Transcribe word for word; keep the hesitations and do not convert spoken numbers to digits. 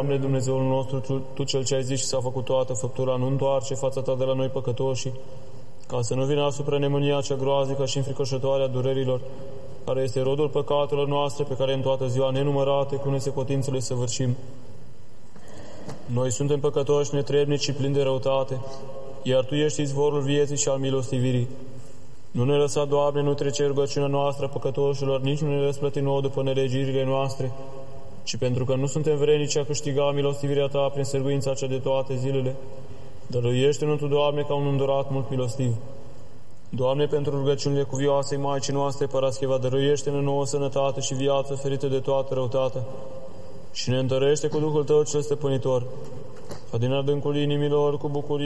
Doamne, Dumnezeul nostru, Tu, Tu Cel ce ai zis și s-a făcut toată făptura, nu întoarce fața Ta de la noi păcătoși, ca să nu vină asupra nemânia cea groaznică și înfricoșătoare a durerilor, care este rodul păcatelor noastre, pe care în toată ziua nenumărate cu nesecotință le săvârșim. Noi suntem păcătoși, netrebnici și plini de răutate, iar Tu ești izvorul vieții și al milostivirii. Nu ne lăsa, Doamne, nu trece rugăciunea noastră a păcătoșilor, nici nu ne răsplăti nouă după nelegirile noastre, ci pentru că nu suntem vrednici a câștiga milostivirea Ta prin sârguința cea de toate zilele, dăruiește-ne Tu, Doamne, ca un îndurat mult milostiv. Doamne, pentru rugăciunile cuvioasei Maicii noastre, Parascheva, dăruiește-ne nouă sănătate și viață ferită de toată răutatea și ne întărește cu Duhul Tău cel stăpânitor, ca din adâncul inimilor, cu bucurie